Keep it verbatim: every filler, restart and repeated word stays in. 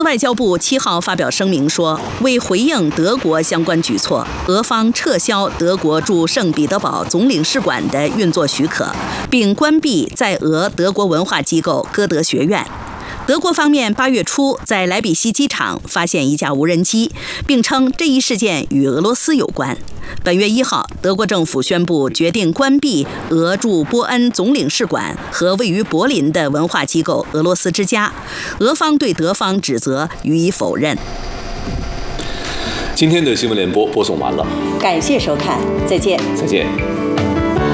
外交部七号发表声明说，为回应德国相关举措，俄方撤销德国驻圣彼得堡总领事馆的运作许可，并关闭在俄德国文化机构歌德学院。德国方面八月初在莱比锡机场发现一架无人机，并称这一事件与俄罗斯有关。本月一号，德国政府宣布决定关闭俄驻波恩总领事馆和位于柏林的文化机构俄罗斯之家。俄方对德方指责予以否认。 今天的新闻联播播送完了， 感谢收看，再见。 再见。